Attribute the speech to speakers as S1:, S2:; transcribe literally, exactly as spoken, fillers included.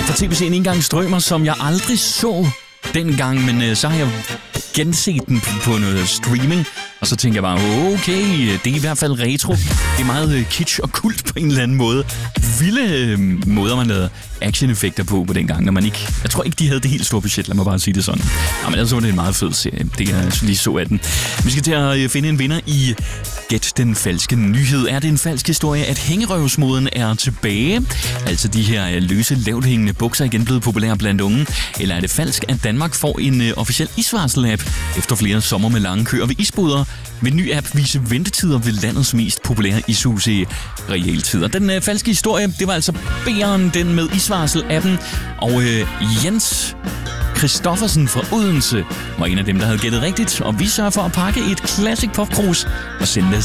S1: fra tv-serien Engangsstrømer, som jeg aldrig så dengang, men øh, så har jeg genset den på, på noget streaming, og så tænker jeg bare, okay, det er i hvert fald retro. Det er meget øh, kitsch og kult på en eller anden måde. Vilde øh, måder, man lavede action-effekter på på dengang, når man ikke... Jeg tror ikke, de havde det helt store budget, lad mig bare sige det sådan. Ja, men ellers var det en meget fed serie. Det er lige så af den. Vi skal til at øh, finde en vinder i Gæt den falske nyhed. Er det en falsk historie, at hængerøvsmoden er tilbage? Altså de her øh, løse, lavthængende bukser igen blevet populære blandt unge? Eller er det falsk, at Danmark får en øh, officiel isvarsel-app efter flere sommer med lange køer ved isboder? Vil en ny app vise ventetider ved landets mest populære ishus i realtider? Den øh, falske historie, det var altså B'eren, den med isvarsel-appen. Og øh, Jens Christoffersen fra Odense var en af dem, der havde gættet rigtigt. Og vi sørger for at pakke et classic popkrus og sende det